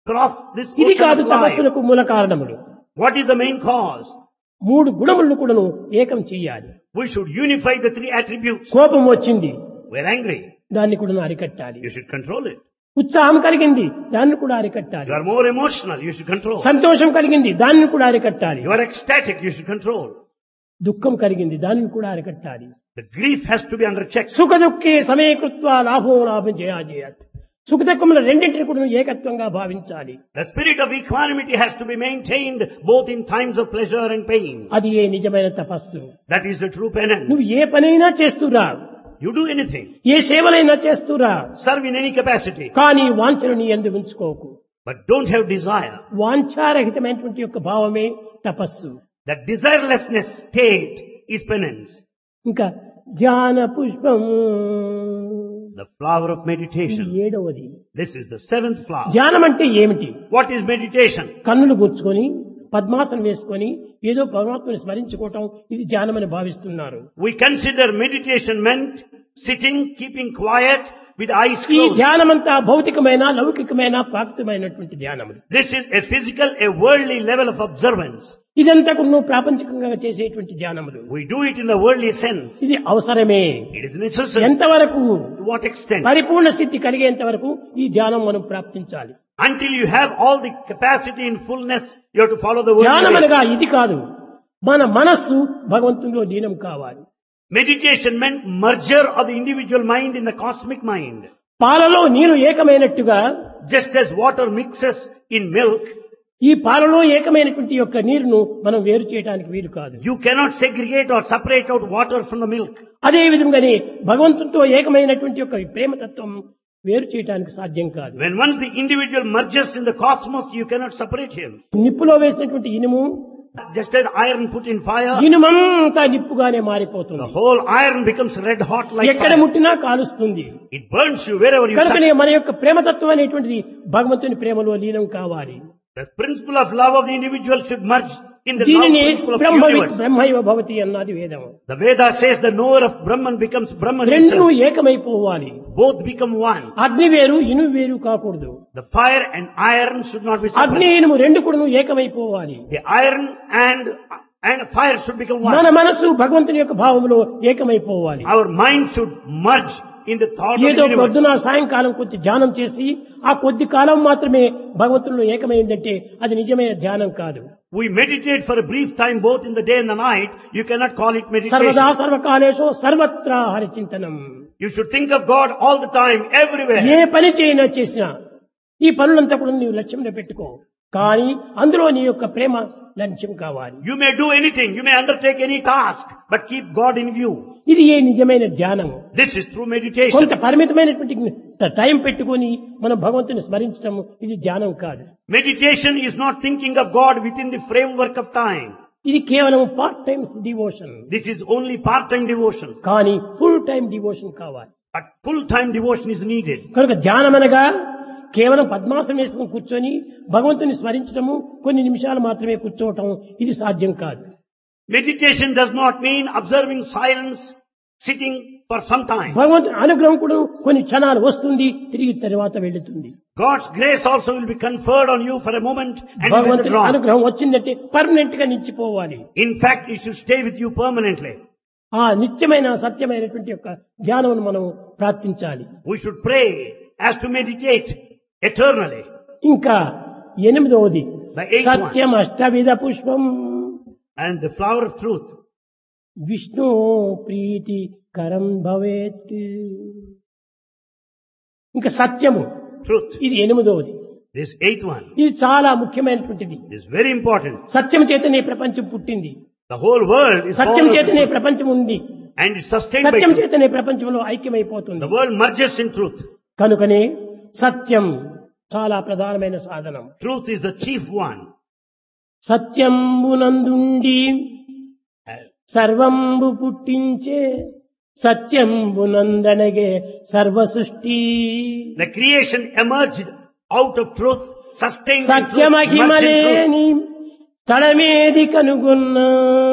cross this ఇది ocean కాదు of life. తపస్సులకు మూల కారణములు. What is the main cause? 3 గుణములను కూడాను ఏకం చెయ్యాలి. We should unify the 3 attributes. కోపం వచ్చింది, We're angry. దాన్ని కూడా అరికట్టాలి. You should control it. ఉత్సాహం కలిగింది, దాన్ని కూడా అరికట్టాలి. You are more emotional. You should control. సంతోషం కలిగింది, దాన్ని కూడా అరికట్టాలి. You are ecstatic. You should control. దుఃఖం కలిగింది, దాన్ని కూడా అరికట్టాలి. The grief has to be under check. సుఖ దుఃఖే సమయకృత్వ లాభం జయాజయాత్. సుఖ దుఃఖముల రెండింటిని కూడా ఏకత్వంగా భావించాలి. The spirit of equanimity has to be maintained both in times of pleasure and pain. అది ఏ నిజమైన తపస్సు. That is the true penance. నువ్వు ఏ పనైనా చేస్తురా, You do anything. A సేవలైనా చేస్తురా, Serve in any capacity. కానీ వాంఛను నీ యందు ఉంచుకోకు. But don't have desire. వాంఛారహితమైనటువంటి యొక్క భావమే తపస్సు. That desirelessness state is penance. ఇంకా ధ్యాన పుష్పం, The flower of ఇది meditation. 7వది. This is the 7th flower. ధ్యానం అంటే ఏమిటి? What is meditation? కన్నులు గుచ్చుకొని పద్మాసనం వేసుకొని ఏదో పరమాత్మని స్మరించుకోవటం, ఇది ధ్యానమని భావిస్తున్నారు. We consider meditation meant sitting, keeping quiet with eyes ఈ closed. ధ్యానమంతా భౌతికమైన లౌకికమైన ప్రాప్తమైనటువంటి ధ్యానములు. This is a physical, a worldly level of observance. ఇదంతా కూడా నువ్వు ప్రాపంచికంగా చేసేటువంటి ధ్యానములు. We do it in the worldly sense. ఇది అవసరమే. It is necessary. ఎంతవరకు? To what extent? పరిపూర్ణ సిద్ధి కలిగేంత వరకు ఈ ధ్యానం మనం ప్రాప్తించాలి. Until you have all the capacity in fullness, you have to follow the ధ్యానం worldly way. అనగా ఇది కాదు, మన మనస్సు భగవంతునిలో లీనం కావాలి. Meditation meant merger of the individual mind in the cosmic mind. పాలలో నీరు ఏకమైనట్టుగా Just as water mixes in milk, ఈ పాలలో ఏకమైనటువంటి యొక్క నీరును మనం వేరు చేయడానికి వీలు కాదు. you cannot segregate or separate out water from the milk. అదే విధంగానే భగవంతునితో ఏకమైనటువంటి యొక్క ప్రేమతత్వం వేరు చేయడానికి సాధ్యం కాదు. When once the individual merges in the cosmos, you cannot separate him. నిప్పులో వేసినటువంటి ఇనుము Just as iron put in fire, ఇనుమంతా నిప్పుగానే the మారిపోతుంది. whole iron becomes red hot like ఎక్కడ fire. ముట్టినా కాలుస్తుంది. It burns you wherever you కనుకనే touch. మన యొక్క ప్రేమతత్వం అనేటువంటిది భగవంతుని ప్రేమలో లీనం కావాలి. The principle of love of the individual should merge in the love దీనిని principle of universe. బ్రహ్మైవ భవతి అన్నది వేదం. The Veda says the knower of Brahman becomes Brahman రెండు himself. ఏకమైపోవాలి. Both become one. అగ్ని వేరు ఇనుము వేరు కాకూడదు. The fire and iron should not be అగ్ని separate. ఇనుము రెండు కూడా ఏకమైపోవాలి. The iron and fire should become మన one. మనస్సు భగవంతుని యొక్క భావంలో ఏకమైపోవాలి. Our mind should merge in the thought of ఏదో the universe. పొద్దున సాయంకాలం కొద్ది ధ్యానం చేసి ఆ కొద్ది కాలం మాత్రమే భగవంతునిలో ఏకమైందంటే అది నిజమైన ధ్యానం కాదు. We meditate for a brief time both in the day and the night. You cannot call it సర్వదా meditation. సర్వకాలేషు సర్వత్రా హరిచింతనం. You should think of God all the time, everywhere. ఏ పని చేసినా ఈ పనులంతా కూడా నీవు లక్ష్యంలో పెట్టుకో, కానీ అందులో నీ యొక్క ప్రేమ లక్ష్యం కావాలి. You may do anything, you may undertake any task, but keep God in view. ఇది ఏ నిజమైన ధ్యానము. This is true meditation. కొంత పరిమితమైనటువంటి టైం పెట్టుకొని మనం భగవంతుని స్మరించడం, ఇది ధ్యానం కాదు. Meditation is not thinking of God within the framework of time. ఇది కేవలం part time devotion. This is only part-time devotion. కానీ ఫుల్ టైం డివోషన్ కావాలి. But full-time devotion is needed. కనుక ధ్యానం అనగా కేవలం పద్మాసనం వేసుకుని కూర్చొని భగవంతుని స్మరించడము, కొన్ని నిమిషాలు మాత్రమే కూర్చోవటం, ఇది సాధ్యం కాదు. Meditation does not mean observing silence, sitting for some time. భగవంతుని అనుగ్రహం కూడా కొన్ని క్షణాలు వస్తుంది, తిరిగి తర్వాత వెళుతుంది. God's grace also will be conferred on you for a moment and will భగవంతుని withdraw. అనుగ్రహం వచ్చిందంటే పర్మనెంట్ గా నిలిచిపోవాలి. In fact, it should stay with you permanently. ఆ నిత్యమైన సత్యమైనటువంటి యొక్క ధ్యానం మనం ప్రార్థించాలి. We should pray as to meditate eternally. ఇంకా 8వది The 8th one. సత్యం అష్టవిధ పుష్పం And the flower of truth. Vishnu ప్రీతి కరం భవేత్. ఇంకా సత్యము, Truth. ఇది 8వది. This 8th one ఇది చాలా ముఖ్యమైనటువంటిది. is very important. సత్యం చేతనే ప్రపంచం పుట్టింది, The whole world is Satyam formed of చేతనే truth. ప్రపంచం ఉంది, And it's sustained by Satyam truth. చేతనే ప్రపంచంలో ఐక్యమైపోతుంది. The world merges in truth. కనుకనే సత్యం చాలా ప్రధానమైన సాధనం. Truth is the chief one. సత్యంబునందుండి సర్వంబు పుట్టించే సత్యంబునందనగే సర్వ సృష్టి. The creation emerged out of truth, sustained in truth, merged in truth. సత్యమహిమలేని తడమేది కనుగొన్నా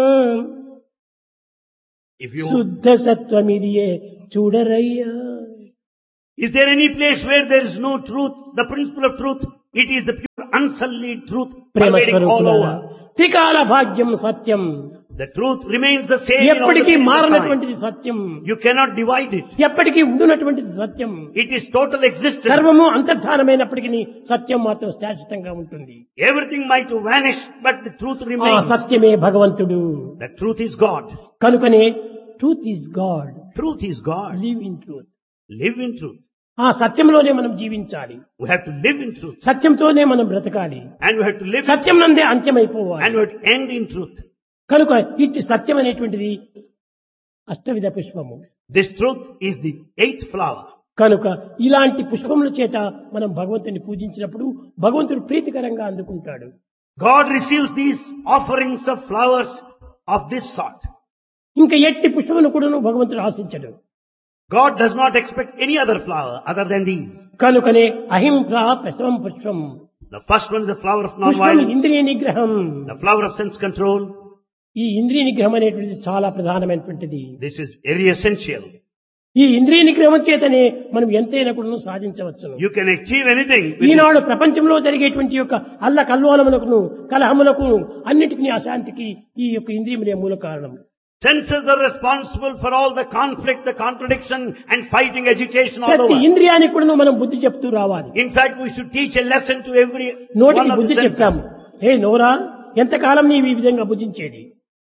If you, శుద్ధ సత్వమిదియే చూడరయ్యా. is there any place where there is no truth? The principle of truth It is the pure, unsullied truth Prema pervading all స్వరూపులారా, over. త్రికాల భాగ్యం సత్యం, The truth remains the same in all the ఎప్పటికీ periods of time. మారనటువంటిది Satyam, You cannot divide it. ఎప్పటికీ ఉండునటువంటిది సత్యం. It is total existence. సర్వము అంతర్ధానమైనప్పటికీ సత్యం మాత్రం శాశ్వతంగా ఉంటుంది. Everything might vanish, but the truth ఆ remains. సత్యమే భగవంతుడు. The truth is God. కనుకనే truth is God, Truth is God. Live in truth. Live in truth. ఆ సత్యంలోనే మనం జీవించాలి, We have to live in truth. సత్యంతోనే మనం బ్రతకాలి, And we have to live in Satyam truth. నందే And అంత్యమైపోవాలి. we have to end in truth. కనుక ఇట్టి సత్యం అనేటువంటిది అష్టవిధ పుష్పము. This truth is the 8th flower. కనుక ఇలాంటి పుష్పముల చేత మనం భగవంతుని పూజించినప్పుడు భగవంతుడు ప్రీతికరంగా అందుకుంటాడు. God receives these offerings of flowers of this sort. ఇంకా ఎట్టి పుష్పమును కూడా భగవంతుడు ఆశించడు. God does not expect any other flower other than these. కనుకనే అహింస ప్రథమం పుష్పం, The first one is the flower of పుష్పం non-violence, ఇంద్రియ నిగ్రహం. the flower of sense control. ఈ ఇంద్రియ నిగ్రహం అనేటువంటిది చాలా ప్రధానమైనటువంటిది. This is very essential. ఈ ఇంద్రియ నిగ్రహం చేతనే మనం ఎంతైనా కూడా సాధించవచ్చును. You can achieve anything with this. ఈనాడు ప్రపంచంలో జరిగేటువంటి యొక్క అల్ల కల్లోలములకు కలహములకు అన్నిటికీ అశాంతికి ఈ యొక్క ఇంద్రియములే మూల కారణం. Senses are responsible for all the conflict, the contradiction and fighting, agitation all ప్రతి over. ఇంద్రియానికి కూడా మనం బుద్ధి చెప్తూ రావాలి. In fact, we should teach a lesson to every నోటికి one of the బుద్ధి senses. చెప్తాము. ఏ నోరా, ఎంతకాలం నీవు ఈ విధంగా భుజించేది?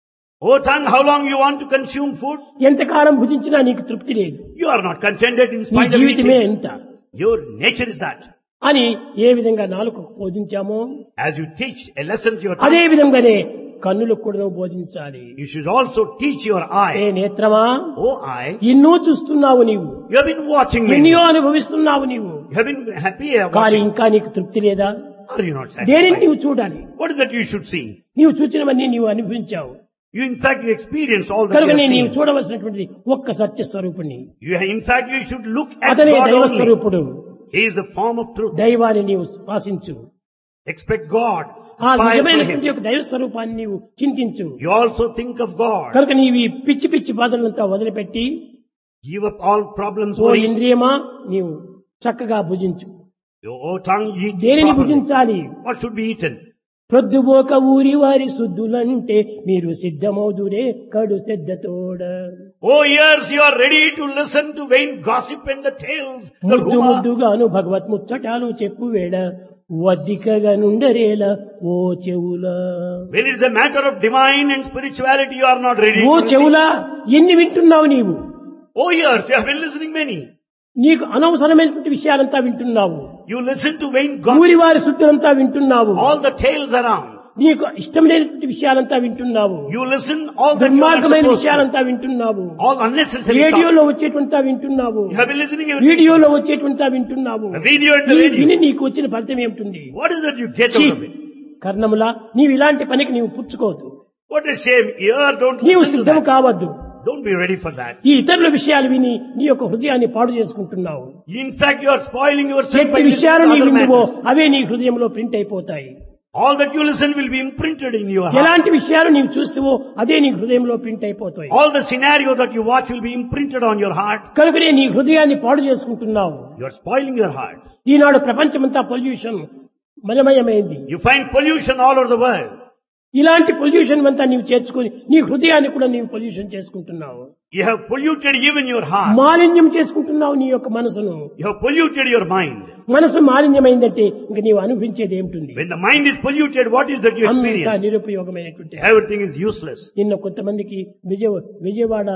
Oh tongue, how long you want to consume food? ఎంతకాలం భుజించినా నీకు తృప్తి లేదు. You are not contented in నీ spite of జీవితమే eating. ఎంత Your nature is that. అని ఏ విధంగా నాలుకకు బోధించామో As you teach a lesson to your అదే tongue, విధంగానే కన్నులకు కూడా బోధించాలి. you should also teach your A eye. నేత్రమా, Oh eye, ఎన్నో చూస్తున్నావు నీవు, you have been watching me. ఎన్నో అనుభవిస్తున్నావు నీవు, You have been happy కానీ watching. ఇంకా నీకు తృప్తి లేదా? Are you not దేనిని satisfied? నీవు చూడాలి? What is that you should see? నీవు చూచినవన్నీ నీవు అనుభవించావు. You in fact you experience all that కనుక you have నీవు seen. చూడవలసినటువంటిది ఒక్క సత్య స్వరూపుణ్ణి. In fact you should look at అతనే God దైవ only. స్వరూపుడు. He is the form of truth. దైవాన్ని నీవు శ్వాసించు. Expect God. ఆ Aspire for నిజమైనటువంటి Him. యొక్క దైవ స్వరూపాన్ని నీవు చింతించు. You also think of God. కనుక నీవు ఈ పిచ్చి పిచ్చి బాధలంతా వదిలిపెట్టి Give up all problems. ఓ worries. ఇంద్రియమా నీవు చక్కగా భుజించు. Oh tongue, eat దేనిని properly. భుజించాలి? What should be eaten? ప్రొద్దుబోక ఊరి వారి శుద్ధులంటే మీరు సిద్ధమౌదురే కడు శ్రద్ధతోడ. Oh ears, you are ready to listen to vain gossip and the tales. The ముద్దు rumor. ముద్దుగాను భగవత్ ముచ్చటాలు చెప్పు వేళ వద్దికగా నుండరేల ఓ చెవులా. When it is a matter of divine and spirituality, you are not ready. Oh to listen. చెవులా, ఎన్ని వింటున్నావు నీవు? Oh ears, you have been listening many. నీకు అనవసరమైనటువంటి విషయాలంతా వింటున్నావు. You listen to vain ఊరి gossip. వారి శుద్ధులంతా వింటున్నావు. All the tales around. నీకు ఇష్టం లేనటువంటి విషయాలంతా వింటున్నావు. You listen all that you are not దుర్మార్గమైన supposed to. విషయాలంతా వింటున్నావు. All unnecessary talk. రేడియోలో వచ్చేటువంతా వింటున్నావు. You have been listening everything. వీడియోలో వచ్చేటువంతా వింటున్నావు. The video and the ఈ radio. విని నీకు వచ్చిన ఫలితం ఏమిటి? What is that you get ఛీ, out of it? కర్ణములా, నీవు ఇలాంటి పనికి నీవు పుచ్చుకోవద్దు. What a shame. Ear, don't నీవు listen to సిద్ధం that. కావద్దు. Don't be ready for that. ఈ ఇతరుల విషయాలు విని నీ యొక్క హృదయాన్ని పాడు చేసుకుంటున్నావు. In fact, you are spoiling yourself ఎట్టి by listening విషయాలు to నీ other విందువో matters. అవే నీ హృదయంలో ప్రింట్ అయిపోతాయి. All that you listen will be imprinted in your heart. ఎలాంటి విషయాలు నీవు చూస్తావో అదే నీ హృదయంలో ప్రింట్ అయిపోతాయి. All the scenario that you watch will be imprinted on your heart. కనుకనే నీ హృదయాన్ని పాడు చేసుకుంటున్నావు. You are spoiling your heart. ఈనాడు ప్రపంచమంతా pollution మలమయమైంది. You find pollution all over the world. ఇలాంటి పొల్యూషన్ అంతా నీవు చేర్చుకొని నీ హృదయాన్ని కూడా నీవు పొల్యూషన్ చేసుకుంటున్నావు. You have polluted even your heart. మాలిన్యం చేసుకుంటున్నావు నీ యొక్క మనసును. You have polluted your mind. మనసు మాలిన్యమైందంటే ఇంక నీవు అనుభవించేది ఏమిటి? When the mind is polluted, what is that you అంతా experience? నిరుపయోగమైనటువంటి. Everything is useless. నిన్న కొంతమందికి విజయవాడ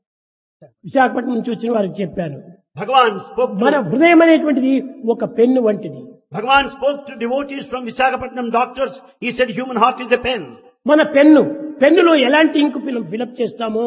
విశాఖపట్నం నుంచి వచ్చిన వారికి చెప్పాను. Bhagavan spoke మన to, హృదయం అనేటువంటిది ఒక పెన్ను వంటిది. Bhagavan spoke to devotees from Visakhapatnam doctors. He said human heart is a pen. మన పెన్నులో ఎలాంటి ఇంకు ఫిలప్ చేస్తామో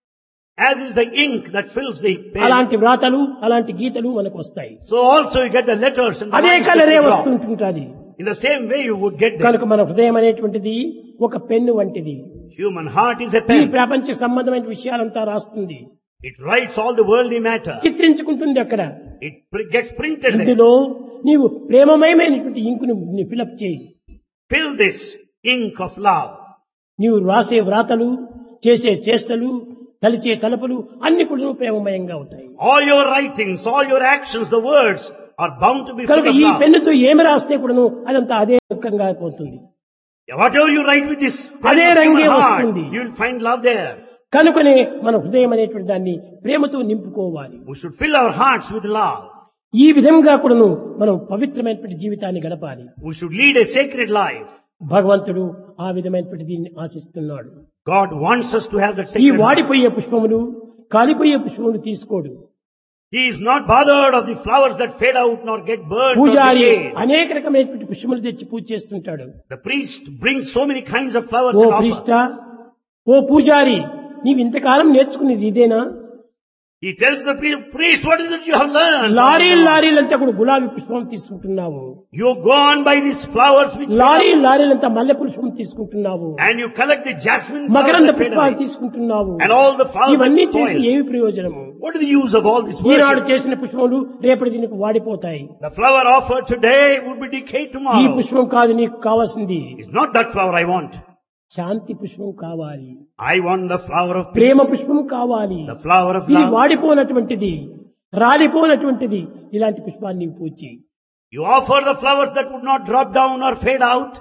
As is the ink that fills the pen. అలాంటి వ్రాతలు అలాంటి గీతలు మనకు వస్తాయి. So also you get the letters and the అదే lines that కలరే you draw. వస్తుంటుంటది. In the same way you would get them. కనుక మన హృదయం అనేటువంటిది ఒక పెన్ను వంటిది. Human heart is a ఈ pen. ప్రపంచ సంబంధమైన విషయాలంతా రాస్తుంది, It writes all the worldly matter. చిత్రించుకుంటుంది. అక్కడ It gets printed there. ఇందులో నీవు ప్రేమమయమైనటువంటి ఇంకును ఫిలప్ చేయి. Fill this ink of love. నీవు రాసే వ్రాతలు, చేసే చేష్టలు, తలిచే తలపులు అన్ని కూడా ప్రేమమయంగా ఉంటాయి. All your writings, all your actions, the words are bound to be full కనుక of ఈ love. పెన్నుతో ఏమి రాస్తే కూడాను అదంతా అదే రకంగా పోతుంది. Whatever you write with this అదే pen of రంగే human heart, వస్తుంది. you will find love there. కనుకనే మన హృదయం అనేటువంటి దాన్ని ప్రేమతో నింపుకోవాలి. We should fill our hearts with love. ఈ విధంగా కూడాను మనం పవిత్రమైనటువంటి జీవితాన్ని గడపాలి. We should lead a sacred life. భగవంతుడు ఆ విధమైనటువంటి దీన్ని ఆశిస్తున్నాడు. God wants us to have that ఈ sacred heart. వాడిపోయే పుష్పములు కాలిపోయే పుష్పములు తీసుకోడు. He is not bothered of the flowers that fade out nor get burnt or పూజారి decayed. అనేక రకమైనటువంటి పుష్పములు తెచ్చి పూజ చేస్తుంటాడు. The priest brings so many kinds of flowers oh and offer. ప్రీష్ట, ఓ పూజారి, నీవు ఇంతకాలం నేర్చుకునేది ఇదేనా? He tells the priest, what is it you have learned? లారీలంతా కూడా గులాబీ పుష్పం తీసుకుంటున్నావు, You go on by these flowers which fade out, లారీలంతా మల్లె పుష్పం తీసుకుంటున్నావు, and you collect the jasmine flowers మకరంద that fade పుష్పాలు away. తీసుకుంటున్నావు. And all the flowers ఇవన్నీ that చేసి spoil. ఏమి ప్రయోజనము? What is the use of all this Eenadu worship? చేసిన పుష్పములు రేపటి దీనికి వాడిపోతాయి. The flower offered today would be decayed ఈ tomorrow. పుష్పం కాదు నీకు కావాల్సింది, It's not that flower I want. శాంతి పుష్పం కావాలి, I want the flower of Prema peace. పుష్పం కావాలి. The flower of ఇది love. వాడిపోనటువంటిది, రాలిపోనటువంటిది ఇలాంటి పుష్పాన్ని నీవు పూచి. You offer the flowers that would not drop down or fade out.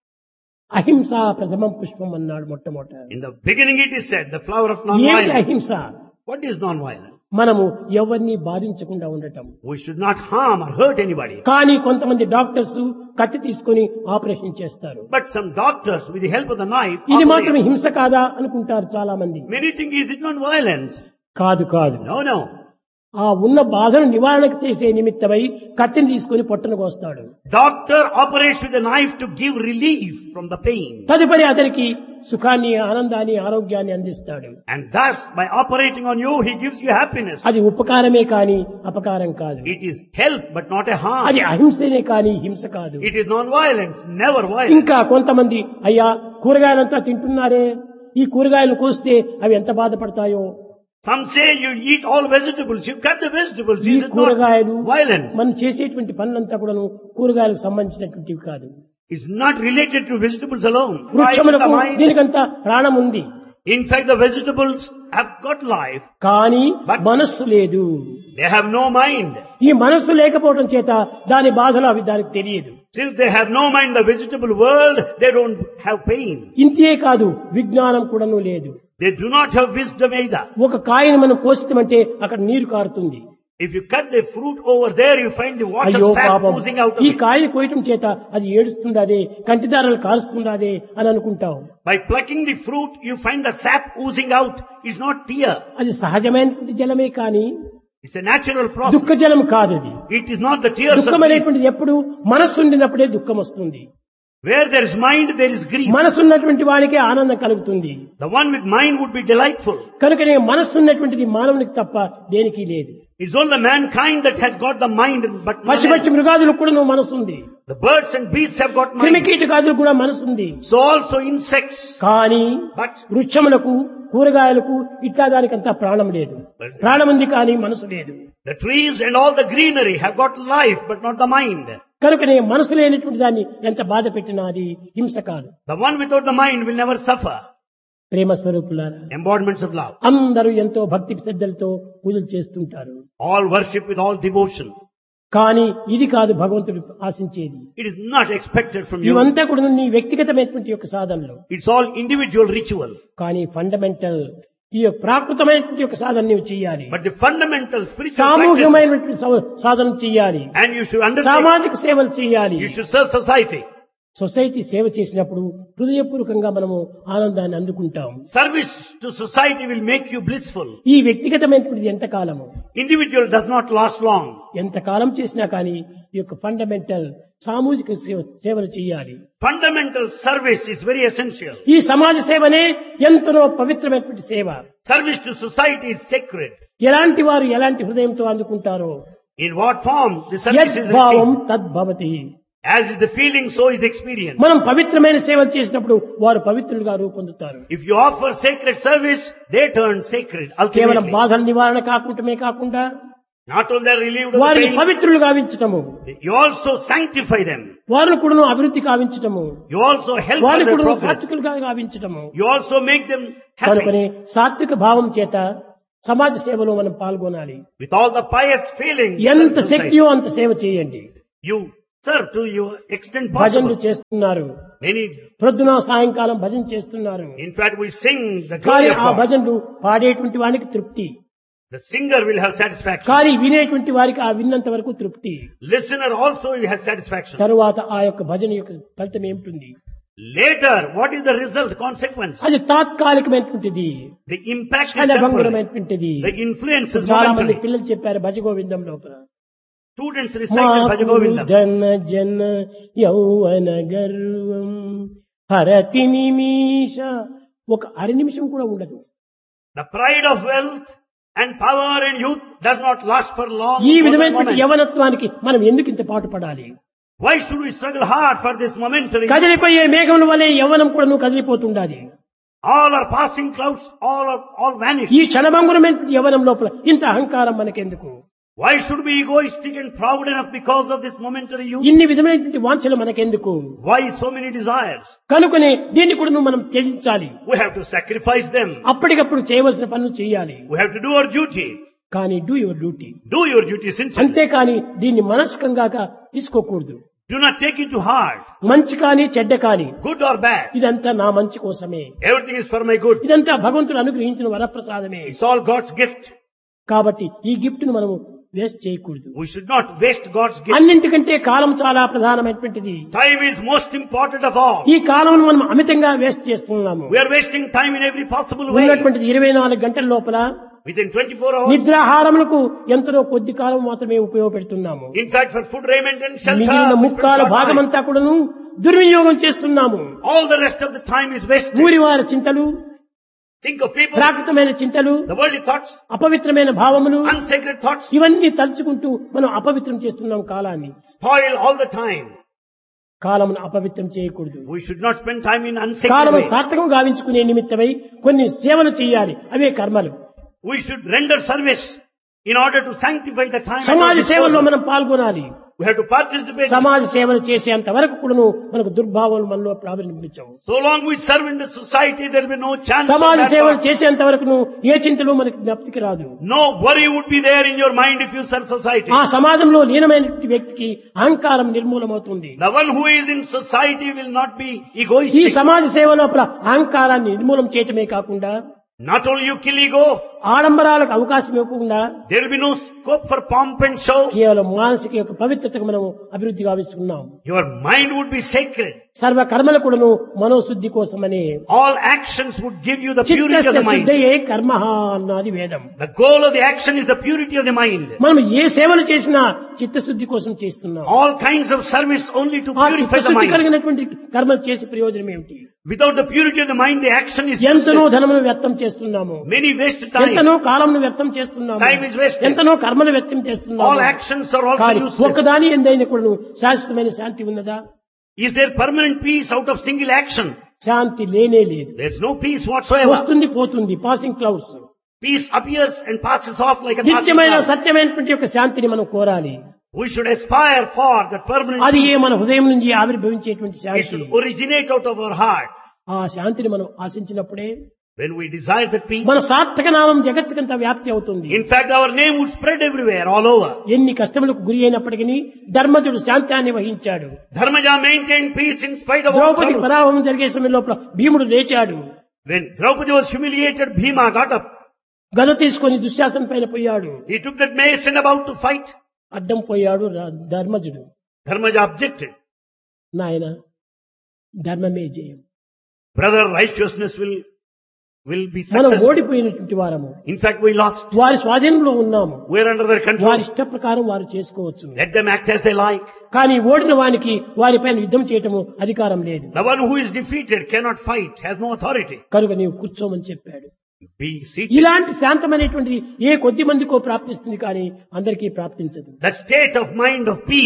అహింస ప్రథమం పుష్పం అన్నాడు మొట్టమొదట. In the beginning it is said, the flower of ఏమిటి non-violence. అహింస? What is non-violence? మనము ఎవరిని బాధించకుండా ఉండటం. We should not harm or hurt anybody. కానీ కొంతమంది డాక్టర్స్ కత్తి తీసుకొని ఆపరేషన్ చేస్తారు. But some doctors, with the help of the knife, ఇది operate. మాత్రం హింస కాదా అనుకుంటారు చాలా మంది. Many think, is it non-violence? కాదు కాదు. No. ఆ ఉన్న బాధను నివారణ చేసే నిమిత్తమై కత్తిని తీసుకొని పొట్టను కోస్తాడు. Doctor operates with a knife to give relief from the pain. తదుపరి అతనికి సుఖాన్ని, ఆనందాన్ని, ఆరోగ్యాన్ని అందిస్తాడు. And thus, by operating on you, he gives you happiness. అది ఉపకారమే కాని అపకారం కాదు. It is help, but not a harm. అది అహింసనే కాని హింస కాదు. It is non-violence, never violence. ఇంకా కొంతమంది అయ్యా కూరగాయలంతా తింటున్నారే, ఈ కూరగాయలు కోస్తే అవి ఎంత బాధపడతాయో. Some say you eat all vegetables, you cut the vegetables. ఈ Is it కూరగాయలు not violence? మనం చేసేటువంటి పనులంతా కూడాను కూరగాయలకు సంబంధించినటువంటివి కాదు. It's not related to vegetables alone. Right in the వృక్షములకు mind. దీనికంతా ప్రాణం ఉంది, In fact, the vegetables have got life. కానీ But- మనస్సు లేదు. They have no mind. ఈ మనస్సు లేకపోవడం చేత దాని బాధలు అవి దానికి తెలియదు. Since they have no mind, the vegetable world, they don't have pain. ఇంతే కాదు, విజ్ఞానం కూడాను లేదు. They do not have wisdom either. ఒక కాయను మనం కోసిమంటే అక్కడ నీరు కారుతుంది. If you cut the fruit over there, you find the water అయ్యో sap పాపం, oozing out of ఈ it. కాయను కోయటం చేత అది ఏడుస్తుందాదే, కంటిదారాలు కారుస్తుందాదే అని అనుకుంటాం. By plucking the fruit, you find the sap oozing out. It's not tear. అది సహజమైనటువంటి జలమే కానీ It's a natural process. దుఃఖ జలం కాదు అది. It is not the tears of దుఃఖం grief. అనేటువంటిది ఎప్పుడు మనస్సు ఉండినప్పుడే దుఃఖం వస్తుంది. Where there is mind, there is grief. మనస్సు ఉన్నటువంటి వాడికే ఆనందం కలుగుతుంది. The one with mind would be delightful. కనుకనే మనస్సు ఉన్నటువంటిది మానవునికి తప్ప దేనికి లేదు. It's only mankind that has got the mind, but none పశుపక్షి else. మృగాదులకు కూడా మనసు ఉంది, The birds and beasts have got mind. క్రిమికీటకాదులకు కూడా మనసు ఉంది. So also insects. కానీ But వృక్షములకు, కూరగాయలకు ఇట్లా దానికంతా ప్రాణం లేదు. ప్రాణం ఉంది కానీ మనసు లేదు. the trees and all the greenery have got life, but not the mind. కనుకనే మనసు లేనటువంటి దాన్ని ఎంత బాధ పెట్టినా అది హింస కాదు. The one without the mind will never suffer. ప్రేమ స్వరూపులారా, Embodiments of love. అందరూ ఎంతో భక్తి శ్రద్ధలతో పూజలు చేస్తుంటారు. All worship with all devotion. కానీ ఇది కాదు భగవంతుడు ఆశించేది. It is not expected from you. ఇవంతా కూడా నీ వ్యక్తిగతమైనటువంటి యొక్క సాధనలు. It's all individual ritual. కానీ ఫండమెంటల్ ఈ యొక్క ప్రాకృతమైనటువంటి యొక్క సాధన నీవు చేయాలి. But the fundamental spiritual practices, సామూహికమైనటువంటి సాధన చేయాలి. and you should understand, సామాజిక సేవలు చేయాలి. you should serve society. Society సేవ చేసినప్పుడు హృదయపూర్వకంగా మనము ఆనందాన్ని అందుకుంటాం. Service to society will make you blissful. ఈ వ్యక్తిగతమైనటువంటిది ఎంతకాలము, Individual does not last long. ఎంతకాలం చేసినా కానీ ఈ యొక్క ఫండమెంటల్ సామూహిక సేవలు చేయాలి. Fundamental service is very essential. ఈ సమాజ సేవనే ఎంతనో పవిత్రమైనటువంటి సేవ. Service to society is sacred. ఎలాంటి వారు ఎలాంటి హృదయంతో అందుకుంటారో, In what form the service is యద్భావం received. తద్భవతి. As is the feeling, so is the experience. మనం పవిత్రమైన సేవలు చేసినప్పుడు వారు పవిత్రులుగా రూపొందుతారు. If you offer sacred service, they turn sacred కేవలం ultimately. బాధల నివారణ కాకుండా Not only are relieved of వారిని the pain, పవిత్రులు గావించటము, you also sanctify them. వారిని కూడా అభివృద్ధి కావించటము, You also help for వారిని their కూడా progress. సాత్వికులుగా గావించటము. You also make them happy. కనుకనే సాత్విక భావం చేత సమాజ సేవలో మనం పాల్గొనాలి. with all the pious feelings. ఎంత శక్తియో అంత సేవ చేయండి. You serve to your extent భజనలు possible. చేస్తున్నారు, Many, ప్రొద్దున సాయంకాలం భజన చేస్తున్నారు. in fact, we sing the కానీ glory of ఆ God. భజనలు పాడేటువంటి వానికి తృప్తి, The singer will have satisfaction. కానీ వినేటువంటి వారికి ఆ విన్నంత వరకు తృప్తి. Listener also will have satisfaction. తరువాత ఆ యొక్క భజన యొక్క ఫలితం ఏమిటి? Later, what is the result, consequence? అది తాత్కాలికమైనటువంటిది, The impact is క్షణ temporary. భంగురమైనటువంటిది. The influence is చాలా మంది momentary. పిల్లలు చెప్పారు భజగోవిందం లోపల, Students recited Bhajagovindam. ధన జన యౌవన గర్వం హరతి నిమిష. ఒక అర నిమిషం కూడా ఉండదు. The pride of wealth and power and youth does not last for long. ఈ for the విధమైనటువంటి moment. యవనత్వానికి మనం ఎందుకు ఇంత పాటు పడాలి? Why should we struggle hard for this momentary? కదిలిపోయే మేఘముల వలె యవ్వనం కూడా నువ్వు కదిలిపోతుండాలి. All are passing clouds, all vanish. ఈ క్షణభంగురమైన యవ్వనం లోపల ఇంత అహంకారం మనకెందుకు? Why should we be egoistic and proud enough because of this momentary youth? ఇన్ని విధమైనటువంటి వాంఛలు మనకెందుకు? Why so many desires? కనుకనే దీన్ని కూడా మనం త్యజించాలి. We have to sacrifice them. అప్పటికప్పుడు చేయవలసిన పనులు చేయాలి. We have to do our duty. కానీ do your duty. Do your duty sincerely. అంతేకాని దీన్ని మనస్కంగా తీసుకోకూడదు. Do not take it to heart. మంచి కానీ చెడ్డ కానీ Good or bad. ఇదంతా నా మంచి కోసమే, Everything is for my good. ఇదంతా భగవంతుడు అనుగ్రహించిన వరప్రసాదమే. It's all God's gift. కాబట్టి ఈ గిఫ్ట్ ను మనము వేస్ట్ చేయకూడదు. We should not waste God's gift. అన్నింటికంటే కాలం చాలా ప్రధానమైనటువంటిది. Time is most important of all. ఈ కాలం మనం అమితంగా వేస్ట్ చేస్తున్నాము. We are wasting time in every possible way. ఉన్నటువంటిది 24 గంటల లోపల Within 24 hours. నిద్రాహారములకు ఎంతో కొద్ది కాలం మాత్రమే ఉపయోగపెడుతున్నాము. In fact, for food, raiment and shelter, మిగిలిన we spend ముక్కాల short time. భాగమంతా కూడాను దుర్వినియోగం చేస్తున్నాము. All the rest of the time is wasted. ఊరి వారి చింతలు, Think of people, ప్రాకృతమైన చింతలు, the worldly thoughts, అపవిత్రమైన భావములు, unsacred thoughts, ఇవన్నీ తలుచుకుంటూ మనం అపవిత్రం చేస్తున్నాం కాలాన్ని. spoil all the time. కాలమును అపవిత్రం చేయకూడదు. We should not spend time in unsacred కాలము way. సార్థకం గావించుకునే నిమిత్తమై కొన్ని సేవలు చేయాలి, అవే కర్మలు. We should render service in order to sanctify the time. at our సమాజ సేవల్లో disposal. మనం పాల్గొనాలి. We have to participate. సమాజ సేవలు చేసేంత వరకు కూడాను మనకు దుర్భావాలు మనలో ప్రారంభించవు. So long we serve in the society, there will be no chance. సమాజ of bad సేవలు thoughts. చేసేంత వరకు ఏ చింతలు మనకి జ్ఞప్తికి రాదు. No worry would be there in your mind if you serve society. ఆ సమాజంలో లీనమైన వ్యక్తికి అహంకారం నిర్మూలమవుతుంది. The one who is in society will not be ఈ egoistic. సమాజ సేవ లోపల అహంకారాన్ని నిర్మూలం చేయటమే కాకుండా Not only you kill ego, ఆడంబరాలకు అవకాశం ఇవ్వకుండా there will be no scope for pomp and show. కేవలం మానసిక యొక్క పవిత్రతకు మనం అభివృద్ధి గావిస్తున్నాం. Your mind would be sacred. సర్వ కర్మల కూడాను మనోశుద్ధి కోసమని All actions would give you the purity of చిత్తస్య the mind. శుద్ధయే కర్మః అన్నది వేదం. The goal of the action is the purity of the mind. మనం ఏ సేవలు చేసినా చిత్తశుద్ధి కోసం చేస్తున్నాం. All kinds of service only to ఆ purify the చిత్తశుద్ధి mind. కలిగినటువంటి కర్మలు చేసే ప్రయోజనం ఏమిటి? Without the purity of the mind, the action is ఎంతనో useless. ధనమును వ్యర్థం చేస్తున్నాము, Many waste time. ఎంతనో కాలమును వ్యర్థం చేస్తున్నాము, Time is wasted. ఎంతనో కర్మను వ్యర్థం All చేస్తున్నాము. actions are also కానీ useless. ఒక్కదాని ఎందైనా కూడా శాశ్వతమైన శాంతి ఉన్నదా? Is there permanent peace out of single action? శాంతి లేనే లేదు. There's no peace whatsoever. వస్తుంది పోతుంది, passing clouds. Peace appears and passes off like a passing నిత్యమైన cloud. సత్యమైనటువంటి యొక్క శాంతిని మనం కోరాలి. We should aspire for that permanent అది ఏ peace. మన హృదయం నుంచి ఆవిర్భవించేటువంటి It Shanti. should originate out of our heart. ఆ శాంతిని మనం ఆశించినప్పుడే When we desire that peace, మన సార్థక నామం జగత్తుకంతా వ్యాప్తి అవుతుంది. in fact our name would spread everywhere, all over. ఎన్ని కష్టములకు గురి అయినప్పటికీ ధర్మజుడు శాంతాన్ని వహించాడు. Dharmaja maintained peace in spite of all Draupadi troubles. పరాభవం జరిగే సమయం లోపల భీముడు లేచాడు. When Draupadi was humiliated, Bhima got up. గద తీసుకొని దుశ్శాసన పైన పోయాడు. He took that mace and about to fight. అడ్డం పోయాడు ధర్మజుడు. Dharmaja objected. నాయన ధర్మమే జయం. Brother, righteousness will be మనం successful. ఓడిపోయినటువంటి వారము. In fact, we lost. వారి స్వాధీనంలో ఉన్నాము. We are under their వారి control. ఇష్ట ప్రకారం వారు చేసుకోవచ్చు. Let them act as they like. కానీ ఓడిన వానికి వారిపైన యుద్ధం చేయటము అధికారం లేదు. The one who is defeated cannot fight, has no authority. కనుక నీవు కూర్చోమని చెప్పాడు. Be seated. ఇలాంటి శాంతమైనటువంటిది ఏ కొద్ది మందికో ప్రాప్తిస్తుంది కానీ అందరికీ ప్రాప్తించదు. That state of mind of peace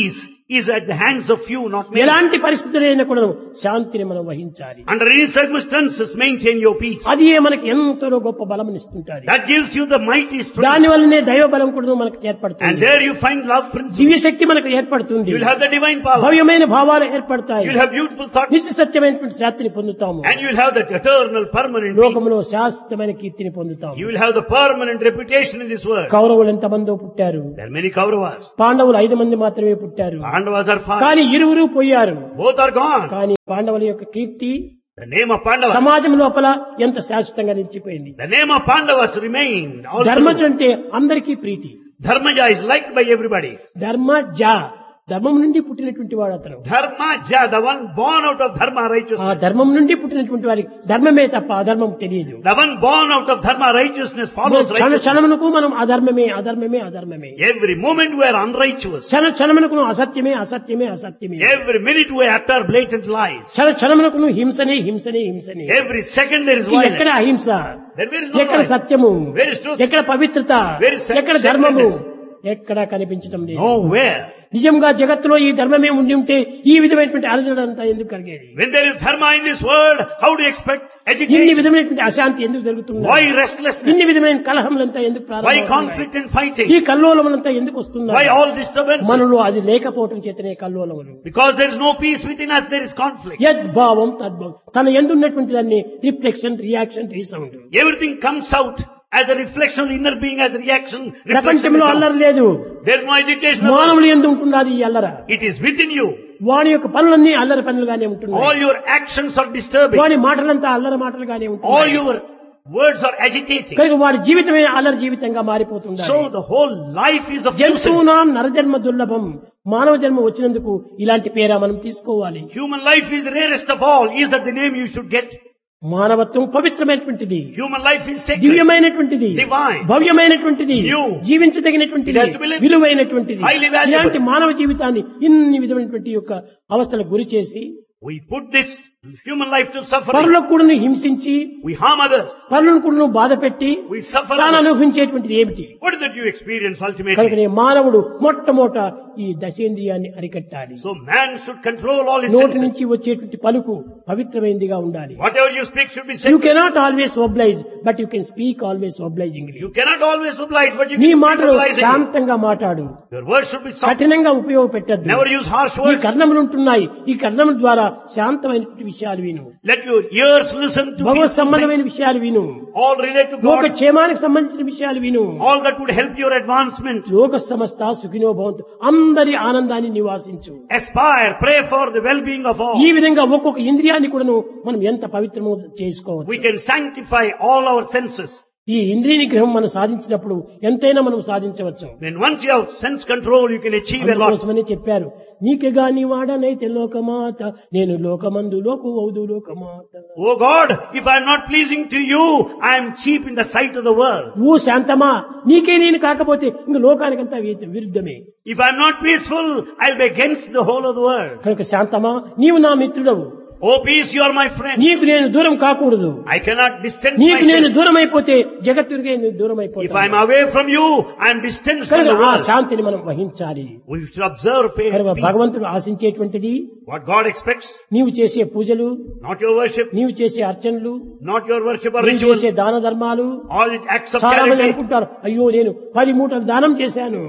is at the hands of few, not many. ఎలాంటి పరిస్థితులైనా కూడా శాంతిని మనం వహించాలి. Under any circumstances, maintain your peace. అది మనకి ఎంతో గొప్ప బలం ఇస్తుంటాది. That gives you the mighty strength. దాని వల్లనే దైవ బలం కూడా మనకు And ఏర్పడుతుంది. there you find love principle. దివ్య శక్తి మనకు ఏర్పడుతుంది. You will have the divine power. భవ్యమైన భావాలు ఏర్పడతాయి. You will have beautiful thoughts. నిత్య సత్యమైనటువంటి శాంతిని పొందుతాము. And you will have that eternal, permanent peace. లోకములో శాశ్వతమైన కీర్తిని పొందుతాము. You will have the permanent reputation in this world. కౌరవులు ఎంతమందో పుట్టారు. There are many Kauravas. పాండవులు 5 మంది మాత్రమే పుట్టారు. Pandavas are 5. కానీ ఇరువురు పోయారు. Both are gone. కానీ పాండవుల యొక్క కీర్తి The name of Pandavas. సమాజం లోపల ఎంత శాశ్వతంగా నిలిచిపోయింది. The name of Pandavas remained. ధర్మజుడు అంటే అందరికీ ప్రీతి. Dharmaja is liked by everybody. Dharmaja ధర్మం నుండి పుట్టినటువంటి వాడు అతను. Dharmaja, the one born out of dharma ఆ righteousness. ధర్మం నుండి పుట్టినటువంటి వారికి ధర్మమే తప్ప అధర్మం తెలియదు. The one born out of dharma righteousness follows క్షణ righteousness. క్షణమునకు మనం అధర్మమే అధర్మమే అధర్మమే. Every moment we are unrighteous. క్షణ క్షణమునకు అసత్యమే అసత్యమే అసత్యమే. Every minute we utter blatant lies. క్షణ క్షణమునకు హింసనే హింసనే హింసనే. Every second there is ఎక్కడ violence. అహింస, Then where is no ఎక్కడ violence? సత్యము, Where is truth? ఎక్కడ పవిత్రత, Where is ఎక్కడ ధర్మము, sacredness? ఎక్కడా కనిపించడం లేదు. Nowhere. నిజంగా జగత్తులో ఈ ధర్మమే ఉండి ఉంటే ఈ విధమైనటువంటి అలజడి అంతా ఎందుకు కలిగేది? When there is dharma in this world, how do you expect ఇన్ని agitation? విధమైనటువంటి అశాంతి ఎందుకు జరుగుతుంది? Why restlessness? ఇన్ని విధమైన కలహములంతా ఎందుకు Why ప్రారంభమవుతున్నాయి? conflict and fighting? ఈ కల్లోలములంతా ఎందుకు Why వస్తున్నాయి? all disturbance? మనలో అది లేకపోవటం చేతనే కల్లోలములు. Because there is no peace within us, there is conflict. యద్భావం తద్భావం, తన ఎందున్నటువంటి దాన్ని reflection reaction resound. Everything comes out as a reflection of the inner being, as a reaction. Reflection ప్రపంచంలో is అల్లరి out. లేదు. There is no agitation. మానవులు ఎందు ఉంటున్నది ఈ అల్లర. It is within you. వాని యొక్క పనులన్నీ అల్లరి పనులుగానే ఉంటున్నాయి. All your actions are disturbing. వాని మాటలంతా అల్లరి మాటలుగానే All ఉంటున్నాయి. your words are agitating. కనుక వాడి జీవితమే అల్లరి జీవితంగా మారిపోతుంది. So the whole life is of nuisance. జంతువునాం నరజన్మ దుర్లభం. మానవ జన్మ వచ్చినందుకు ఇలాంటి పేరా మనం తీసుకోవాలి. Human life is rarest of all. Is that the name you should get? మానవత్వం పవిత్రమైనటువంటిది, Human life is sacred. దివ్యమైనటువంటిది, Divine. భవ్యమైనటువంటిది, New. జీవించదగినటువంటిది, It has to be lived. విలువైనటువంటిది. Highly valuable. ఇలాంటి మానవ జీవితాన్ని ఇన్ని విధమైనటువంటి యొక్క అవస్థలకు గురి చేసి We put this human life to suffering. పరులకు కూడా హింసించి We harm others. పరులను కూడా బాధ పెట్టి We suffer తాను others. అనుభవించేటువంటిది ఏమిటి? What is that you experience ultimately? కనుకనే మానవుడు మొట్టమొదట ఈ దశేంద్రియాన్ని అరికట్టాలి. So man should control all his నోటి senses. నుంచి వచ్చేటువంటి పలుకు పవిత్రమైనదిగా ఉండాలి. Whatever you speak should be you sacred. Cannot always oblige but you can speak always obligingly. You cannot always oblige, but you నీ can speak మాటలు obligingly. శాంతంగా మాట్లాడు. Your words should be soft. కఠినంగా ఉపయోగపెట్టద్దు. Never use harsh ఈ words. కర్ణములు ఉంటున్నాయి. ఈ కర్ణముల ద్వారా శాంతమైనటువంటి విషయాలు విను. Let your ears listen to Bhagwat peaceful సంబంధమైన things. విషయాలు విను. All relate to లోక God. క్షేమానికి సంబంధించిన విషయాలు విను. All that would help your advancement. లోక సమస్త సుఖినో భవంతు, అందరి ఆనందాన్ని నివాసించు. Aspire, pray for the well-being of all. ఈ విధంగా ఒక్కొక్క ఇంద్రియాన్ని కూడాను మనం ఎంత పవిత్రమో చేసుకోవచ్చు. We can sanctify all our senses. ఈ ఇంద్రియ నిగ్రహం మనం సాధించినప్పుడు ఎంతైనా మనం సాధించవచ్చు. When once you have sense control, you can achieve a lot. అందుకోసమని చెప్పారు, నీకెగా నీ వాడనైతే లోకమాత, నేను లోకమందు లోకు ఔదు లోకమాత. Oh God, if I am not pleasing to you, I am cheap in the sight of the world. ఓ శాంతమా, నీకే నేను కాకపోతే ఇంక లోకానికంతా విరుద్ధమే. If I am not peaceful, I will be against the whole of the world. కనుక శాంతమా, నీవు నా మిత్రుడవు. Oh peace, you are my friend. నీకు నేను దూరం కాకూడదు. I cannot distance నీకు నేను myself. దూరం అయిపోతే జగత్తుడికే నేను దూరం If I am అయిపోతాను. away from you, I am distanced from కనుక the ఆ world. శాంతిని మనం వహించాలి. We should observe కనుక peace. భగవంతుడు ఆశించేటువంటిది What God expects, నీవు చేసే పూజలు, not your worship, నీవు చేసే అర్చనలు, not your worship or నీవు ritual, చేసే దాన ధర్మాలు. all the acts of చాలా మంది charity. అనుకుంటారు, అయ్యో నేను 10 మూటలు దానం చేశాను,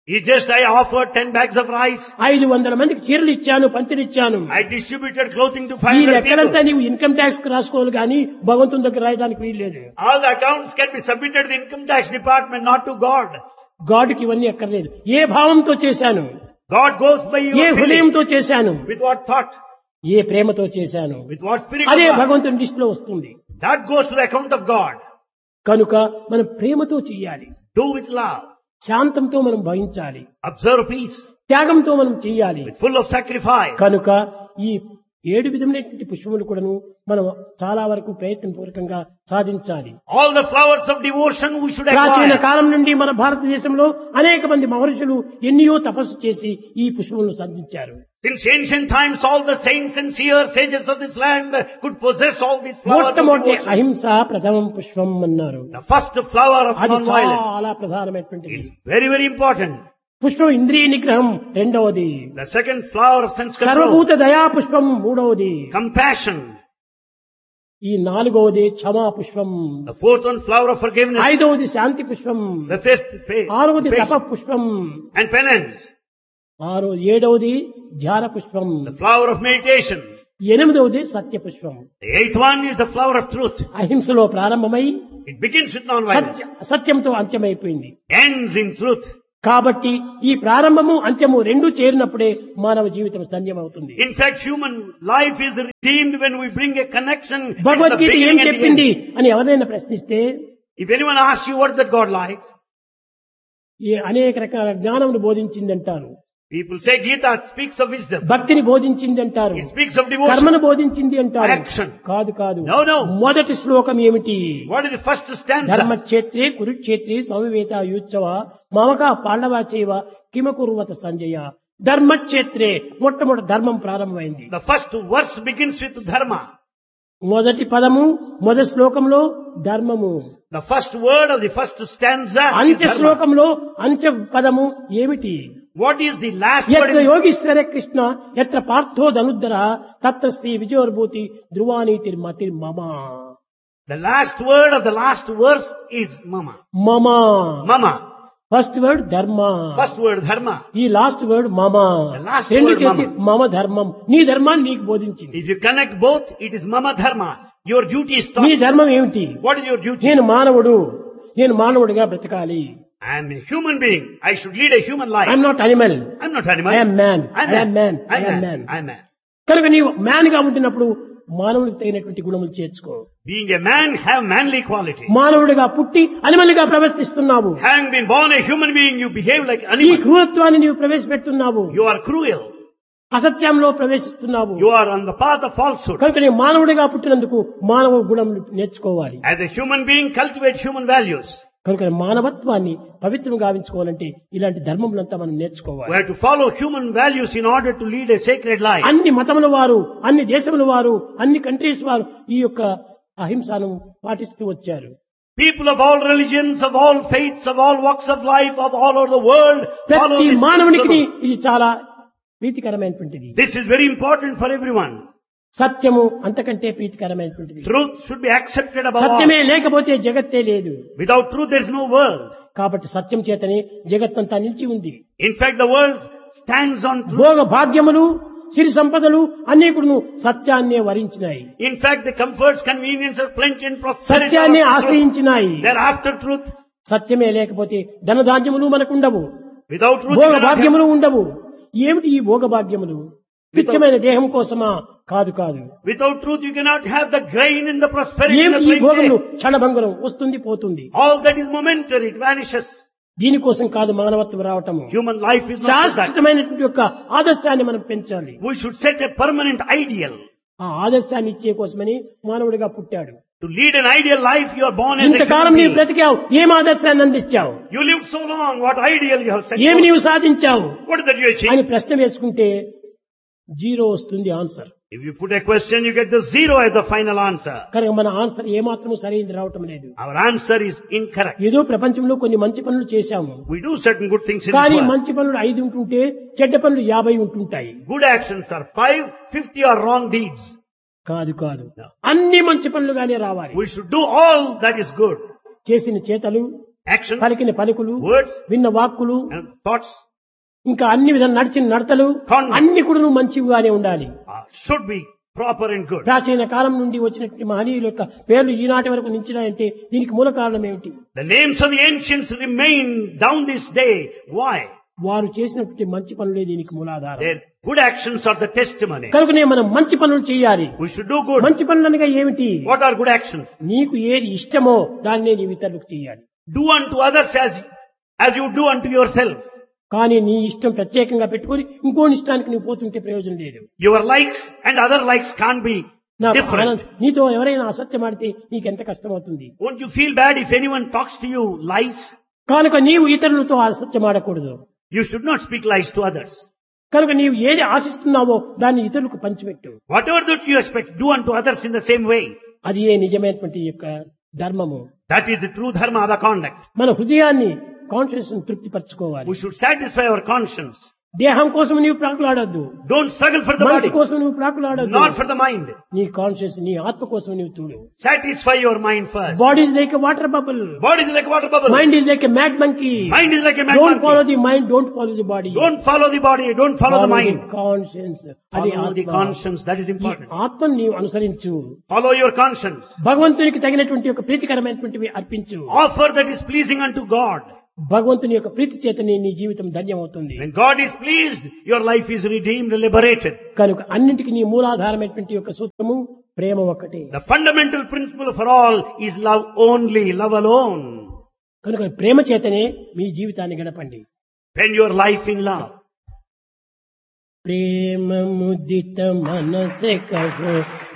I offered 10 bags of rice. 500 మందికి చీరలు ఇచ్చాను, పంచలు ఇచ్చాను. I distributed clothing to ఈ 500 లెక్కలంతా people. నీవు ఇన్కమ్ ట్యాక్స్ రాసుకోవాలి కానీ భగవంతుని దగ్గర రాయడానికి వీల్లేదు. All the accounts can be submitted to the income tax department, not to God. గాడ్కి ఇవన్నీ అక్కర్లేదు. ఏ భావంతో చేశాను, God goes by A your feeling. హృదయంతో చేశాను, With what thought? ఏ ప్రేమతో చేశాను, With what spirit అదే of God? భగవంతుని దృష్టిలో వస్తుంది. That goes to the account of God. కనుక మనం ప్రేమతో చెయ్యాలి, Do with love. శాంతంతో మనం భవించాలి, Observe peace. త్యాగంతో మనం చెయ్యాలి. With full of sacrifice. కనుక ఈ 7 విధమైనటువంటి పుష్పములు కూడాను మనం చాలా వరకు ప్రయత్నపూర్వకంగా సాధించాలి. All the flowers of devotion we should ప్రాచీన acquire. కాలం నుండి మన భారతదేశంలో అనేక మంది మహర్షులు ఎన్నో తపస్సు చేసి ఈ పుష్పములను సాధించారు. Since ancient times, all the saints and seers, sages of this land could possess all these flowers of మొట్టమొదటి devotion. అహింస ప్రథమం పుష్పం అన్నారు. The first flower of అది non-violence. చాలా ప్రధానమైనటువంటిది. It's very, very important. పుష్పం ఇంద్రియ నిగ్రహం రెండవది. The second flower of sense control. సర్వభూత దయా పుష్పం మూడవది. Compassion. ఈ నాలుగవది క్షమా పుష్పం. The fourth one, flower of forgiveness. ఐదవది శాంతి పుష్పం. The fifth, faith. ఆరవది తప Patience పుష్పం. and penance. ఏడవది ధ్యాన పుష్పం. The flower of meditation. ఎనిమిదవది సత్య పుష్పం. The eighth one is the flower of truth. అహింసలో ప్రారంభమై It begins with non-violence. సత్యంతో అంత్యమైపోయింది. Ends in truth. కాబట్టి ఈ ప్రారంభము అంత్యము రెండు చేరినప్పుడే మానవ జీవితం ధన్యమవుతుంది. In fact, human life is redeemed when we bring a connection with the Bhagavad Gita ఏం beginning and the చెప్పింది end. అని ఎవరైనా ప్రశ్నిస్తే, If anyone asks you what that God likes, అనేక రకాల జ్ఞానమును బోధించింది అంటారు. people say Gita speaks of wisdom. భక్తిని బోధించింది అంటారు. It speaks of devotion. కర్మను బోధించింది అంటారు. Action. కాదు కాదు. No, no. మొదటి శ్లోకం ఏమిటి? What is the first stanza? ధర్మక్షేత్రే కురుక్షేత్రే సమవేత యుత్సవ మమక పాండవాచేవ కిమకుర్వత Sanjaya. ధర్మక్షేత్రే మొట్టమొదటి ధర్మం ప్రారంభమైంది. The first verse begins with dharma. మొదటి పదము మొదటి శ్లోకంలో ధర్మము. The first word of the first stanza is అంత్య dharma. శ్లోకంలో అంత్య పదము ఏమిటి? What is the last word? ఎత్ర యోగీశ్వర కృష్ణ ఎత్ర పార్థో ధనుద్ధర తత్ర శ్రీ విజయోర్భూతి ధ్రువానీతిర్ మతిర్ మమ. The last word of the last verse is mama. మమ. Mama. ఫస్ట్ వర్డ్ ధర్మ. First word dharma. ఈ లాస్ట్ వర్డ్ మమ. The last రెండు word చేతి mama. మమ ధర్మం. నీ ధర్మాన్ని నీకు బోధించింది. If you connect both, it is mama dharma. Your duty is నీ taught. ధర్మం ఏమిటి? What is your duty? నేను మానవుడిగా బ్రతకాలి. I am a human being. I should lead a human life. I'm not animal. I'm not animal. I am man. I'm I am man. I I'm am man. man. I'm man. కనుక నీవు man గా ఉంటున్నప్పుడు మానవుడికి తగినటువంటి గుణములు చేర్చుకో. Being a man, have manly quality. మానవుడిగా పుట్టి animal గా ప్రవర్తిస్తున్నావు. Having been born a human being, you behave like ఈ animal. క్రూరత్వాన్ని నీవు ప్రవేశపెడుతున్నావు. You are cruel. అసత్యంలో ప్రవేశిస్తున్నావు. You are on the path of falsehood. కనుక నీ మానవుడిగా పుట్టినందుకు మానవ గుణములు నేర్చుకోవాలి. As a human being, cultivate human values. కనుక మానవత్వాన్ని పవిత్రం గావించుకోవాలంటే ఇలాంటి ధర్మములంతా మనం నేర్చుకోవాలి. We have to follow human values in order to lead a sacred life. అన్ని మతముల వారు, అన్ని దేశముల వారు, అన్ని కంట్రీస్ వారు ఈ యొక్క అహింసను పాటిస్తూ వచ్చారు. People of all religions, of all faiths, of all walks of life, of all over the world follow ప్రతి this మానవునికి principle. ఇది చాలా ప్రీతికరమైనటువంటిది. This is very important for everyone. సత్యము అంతకంటే ప్రీతికరమైనటువంటిది. Truth should be accepted above all. సత్యమే లేకపోతే జగత్తే లేదు. Without truth, there is no world. కాబట్టి సత్యం చేతనే జగత్తంతా నిలిచి ఉంది. In fact, the world stands on truth. భోగ భాగ్యములు, సిరి సంపదలు అన్ని కూడా సత్యాన్నే వరించినాయి. In fact, the comforts, conveniences, plenty and prosperity సత్యాన్ని are after truth. ఆశ్రయించినాయి. They are after truth. సత్యమే లేకపోతే ధనధాన్యములు మనకు ఉండవు. Without truth, Bhoga you cannot have. భాగ్యములు ఉండవు. ఏమిటి ఈ భోగ భాగ్యములు? పిచ్చమైన దేహం కోసమా? కాదు కాదు. Without truth, you cannot have the grain and the prosperity and ఏమిటి the ఈ భోగములు? plenty. క్షణభంగరం వస్తుంది పోతుంది. All that is momentary, it vanishes. దీనికోసం కాదు మానవత్వం రావటము. Human life is not for that. శాశ్వతమైనటువంటి యొక్క ఆదర్శాన్ని మనం పెంచాలి. We should set a permanent ideal. ఆ ఆదర్శాన్ని ఇచ్చే కోసమని మానవుడిగా పుట్టాడు. To lead an ideal life, you are born as a ఇంతకాలం human నీవు being. బ్రతికావు, ఏం ఆదర్శాన్ని అందించావు? You lived so long, what ideal you have set ఏమి forth? నీవు సాధించావు What is that you achieved? అని ప్రశ్న వేసుకుంటే జీరో వస్తుంది answer. If you put a question, you get the zero as the final answer. కనుక మన answer ఏమాత్రం సరైనది రావటం లేదు. Our answer is incorrect. ఏదో ప్రపంచంలో కొన్ని మంచి పనులు చేశాము, We do certain good things in కానీ this world. మంచి పనులు 5 ఉంటుంటే చెడ్డ పనులు 50 ఉంటుంటాయి. Good actions are 5, 50 are wrong deeds. కాదు కాదు, అన్ని మంచి పనులుగానే రావాలి. We should do all that is good. చేసిన చేతలు, Actions, పలికిన పలుకులు, words, విన్న వాక్కులు, and thoughts ఇంకా అన్ని విధాలు నడిచిన నడతలు Conduct. అన్ని కూడా మంచిగానే ఉండాలి. should be proper and good. ప్రాచీన కాలం నుండి వచ్చినటువంటి మహనీయుల యొక్క పేర్లు ఈనాటి వరకు నిలిచినాయంటే దీనికి మూల కారణం ఏమిటి? The names of the ancients remain down this day. Why? వారు చేసినటువంటి మంచి పనులే దీనికి మూలాధారం. Their good actions are the testimony. కనుకనే మనం మంచి పనులు చేయాలి. We should do good. మంచి పనులు అనగా ఏమిటి? What are good actions? నీకు ఏది ఇష్టమో దాన్నే నీవు ఇతరులకు చేయాలి. Do unto others as you do unto yourself. కానీ నీ ఇష్టం ప్రత్యేకంగా పెట్టుకొని ఇంకోని ఇష్టానికి నువ్వు పోతుంటే ప్రయోజనం లేదు. Your likes and other likes can't be నాకు different. నీతో ఎవరైనా అసత్యం ఆడితే నీకెంత కష్టమవుతుంది. Won't you feel bad if anyone talks to you lies? కనుక నీవు ఇతరులతో అసత్యం ఆడకూడదు. You should not speak lies to others. కనుక నీవు ఏది ఆశిస్తున్నావో దాన్ని ఇతరులకు పంచిపెట్టు. Whatever that you expect, do unto others in the same way. అది ఏ నిజమైనటువంటి యొక్క ధర్మము. That is the true dharma of the conduct. మన హృదయాన్ని conscious తృప్తిపరచుకోవాలి. We should satisfy our conscience. దేహం కోసం నీవు ప్రాకులాడొద్దు, Don't struggle for the మనసు body, కోసం నువ్వు ప్రాకులాడొద్దు, not for the mind. నీ కాన్షియస్ నీ ఆత్మ కోసం నీవు చూడు. Satisfy your mind first. Body is like a water bubble, Body is like a water bubble. Mind is like a mad monkey. Mind is like a mad don't follow monkey. The mind, don't follow the body, Don't follow the body, don't follow the mind. Conscience. అది Follow the ఆత్మ. conscience, that is ఈ important. ఆత్మను నీవు అనుసరించు, Follow your conscience. భగవంతునికి తగినటువంటి ఒక ప్రీతికరమైనటువంటివి అర్పించు. Offer that is pleasing unto God. భగవంతుని యొక్క ప్రీతి చేతనే నీ జీవితం ధన్యమవుతుంది. When God is pleased, your life is redeemed, liberated. కనుక అన్నింటికి నీ మూలాధారమైనటువంటి యొక్క సూత్రము ప్రేమ ఒక్కటే. The fundamental principle for all is love only, love alone. కనుక ప్రేమ చేతనే మీ జీవితాన్ని గడపండి. Spend your life in love. ప్రేమ ముదిత మనసే కహో